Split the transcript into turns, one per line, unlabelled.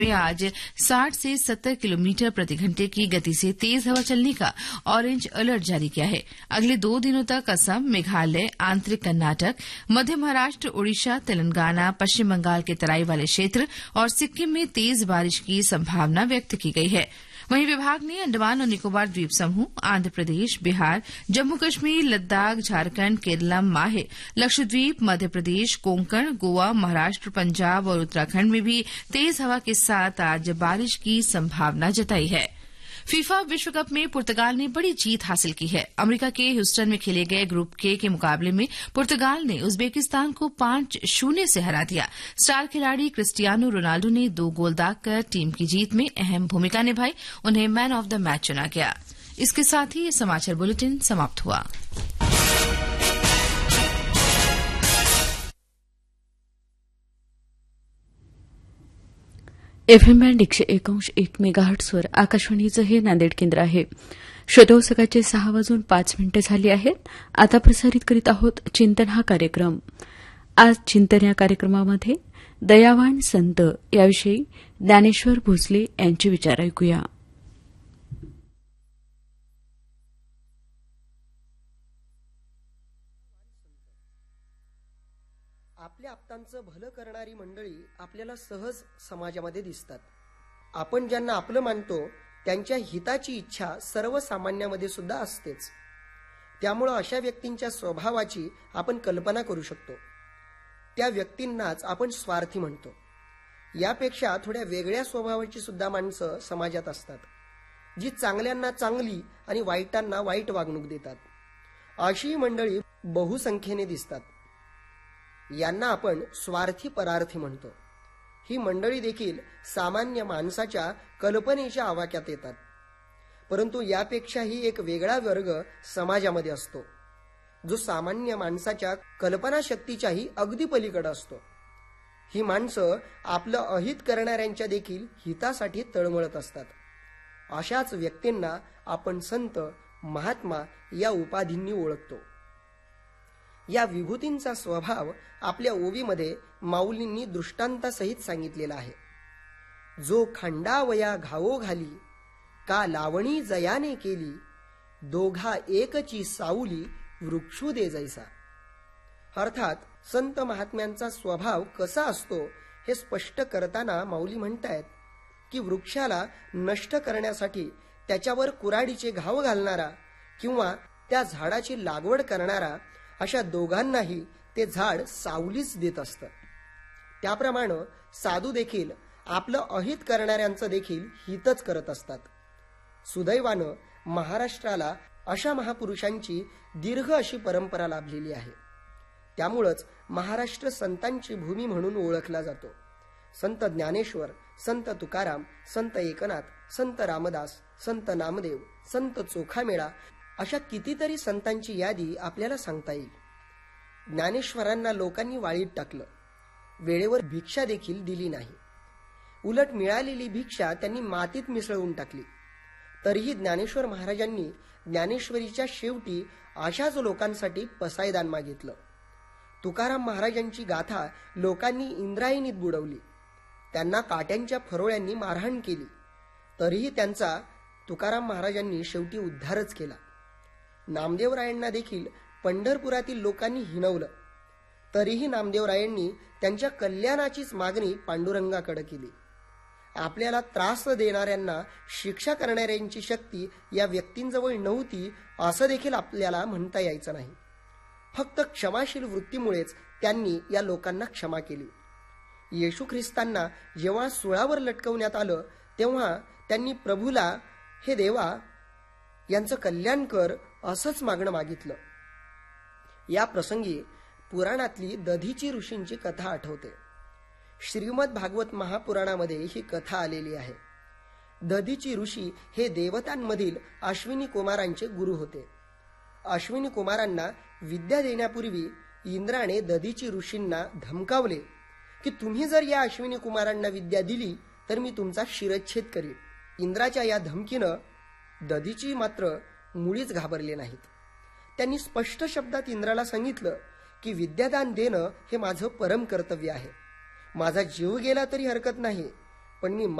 में आज 60 से 70 किलोमीटर प्रति घंटे की गति से तेज हवा चलने का ऑरेंज अलर्ट जारी किया है। अगले 2 दिनों तक असम, मेघालय, आंतरिक कर्नाटक, मध्य महाराष्ट्र, ओडिशा, तेलंगाना, पश्चिम बंगाल के तराई वाले क्षेत्र और सिक्किम में तेज बारिश की संभावना व्यक्त की गई है। वहीं विभाग ने अंडमान और निकोबार द्वीप समूह, आंध्र प्रदेश, बिहार, जम्मू कश्मीर, लद्दाख, झारखंड, केरलम, माहे, लक्षद्वीप, मध्य प्रदेश, कोंकण, गोवा, महाराष्ट्र, पंजाब और उत्तराखंड में भी तेज हवा के साथ आज बारिश की संभावना जताई है। फीफा विश्व कप में पुर्तगाल ने बड़ी जीत हासिल की है। अमेरिका के ह्यूस्टन में खेले गए ग्रुप के मुकाबले में पुर्तगाल ने उज्बेकिस्तान को 5-0 से हरा दिया। स्टार खिलाड़ी क्रिस्टियानो रोनाल्डो ने 2 गोल दागकर टीम की जीत में अहम भूमिका निभाई। उन्हें मैन ऑफ द मैच चुना गया। इसके साथ ही ये समाचार बुलेटिन समाप्त हुआ।
एफएम बँड 101.1 मेगाहर्ट्झवर आकाशवाणीचं हे नांदेड केंद्र आहे. श्रोतो, सकाळचे 6:05 झाली आहेत. आता प्रसारित करीत आहोत चिंतन हा कार्यक्रम. आज चिंतन या कार्यक्रमामध्ये दयावान संत याविषयी ज्ञानेश्वर भोसले यांचे विचार ऐकूया.
आपल्या आप्तांचं भलं करणारी मंडळी आपल्याला सहज समाजामध्ये दिसतात. आपण ज्यांना आपलं मानतो त्यांच्या हिताची इच्छा सर्वसामान्यामध्ये सुद्धा असतेच. त्यामुळे अशा व्यक्तींच्या स्वभावाची आपण कल्पना करू शकतो. त्या व्यक्तींनाच आपण स्वार्थी म्हणतो. यापेक्षा थोड्या वेगळ्या स्वभावाची सुद्धा माणसं समाजात असतात, जी चांगल्यांना चांगली आणि वाईटांना वाईट वागणूक देतात. अशी मंडळी बहुसंख्येने दिसतात. यांना आपण स्वार्थी परार्थी म्हणतो. ही मंडळी देखील सामान्य माणसाच्या कल्पनेच्या आवाक्यात येतात. परंतु यापेक्षाही एक वेगळा वर्ग समाजामध्ये असतो, जो सामान्य माणसाच्या कल्पनाशक्तीच्याही अगदी पलीकडे असतो. ही माणसं आपलं अहित करणाऱ्यांच्या देखील हितासाठी तळमळत असतात. अशाच व्यक्तींना आपण संत, महात्मा या उपाधींनी ओळखतो. या विभूतींचा स्वभाव आपल्या ओवीमध्ये माऊलींनी दृष्टांतासहित सांगितलेला आहे. जो खंडावया घावो घाली, का लावणी जयाने केली, दोघा एकची साऊली वृक्षू दे जैसा. अर्थात संत महात्म्यांचा स्वभाव कसा असतो हे स्पष्ट करताना माऊली म्हणतायत की वृक्षाला नष्ट करण्यासाठी त्याच्यावर कुऱ्हाडीचे घाव घालणारा किंवा त्या झाडाची लागवड करणारा, अशा दोघांनाही ते झाड सावलीच देत असतं. त्याप्रमाणे साधू देखील आपलं अहित करणाऱ्यांचं देखील हितच करत असतात. सुदैवानं महाराष्ट्राला अशा महापुरुषांची दीर्घ अशी परंपरा लाभलेली आहे. त्यामुळंच महाराष्ट्र संतांची भूमी म्हणून ओळखला जातो. संत ज्ञानेश्वर, संत तुकाराम, संत एकनाथ, संत रामदास, संत नामदेव, संत चोखामेळा अशा कितीतरी संतांची यादी आपल्याला सांगता येईल. ज्ञानेश्वरांना लोकांनी वाळीत टाकलं. वेळेवर भिक्षा देखील दिली नाही. उलट मिळालेली भिक्षा त्यांनी मातीत मिसळून टाकली. तरीही ज्ञानेश्वर महाराजांनी ज्ञानेश्वरीच्या शेवटी अशाच लोकांसाठी पसायदान मागितलं. तुकाराम महाराजांची गाथा लोकांनी इंद्रायणीत बुडवली. त्यांना काट्यांच्या फरोळ्यांनी मारहाण केली. तरीही त्यांचा तुकाराम महाराजांनी शेवटी उद्धारच केला. नामदेवरायांना देखील पंढरपुरातील लोकांनी हिणवलं. तरीही नामदेवरायांनी त्यांच्या कल्याणाचीच मागणी पांडुरंगाकडे केली. आपल्याला त्रास देणाऱ्यांना शिक्षा करणाऱ्यांची शक्ती या व्यक्तींजवळ नव्हती असं देखील आपल्याला म्हणता यायचं नाही. फक्त क्षमाशील वृत्तीमुळेच त्यांनी या लोकांना क्षमा केली. येशू ख्रिस्तांना जेव्हा सुळावर लटकवण्यात आलं तेव्हा त्यांनी प्रभूला, हे देवा, यांचं कल्याण कर असंच मागणं मागितलं. या प्रसंगी पुराणातली दधीची ऋषींची कथा आठवते. श्रीमद भागवत महापुराणामध्ये ही कथा आलेली आहे. दधीची ऋषी हे देवतांमधील अश्विनी कुमारांचे गुरु होते. अश्विनी कुमारांना विद्या देण्यापूर्वी इंद्राने दधीची ऋषींना धमकावले की तुम्ही जर या अश्विनी कुमारांना विद्या दिली तर मी तुमचा शिरच्छेद करीन. इंद्राच्या या धमकीनं दधीची मात्र मुळीच घाबरले नाहीत. त्यांनी स्पष्ट शब्दात इंद्राला सांगितलं की विद्यादान देणं हे माझं परम कर्तव्य आहे. माझा जीव गेला तरी हरकत नाही, पण मी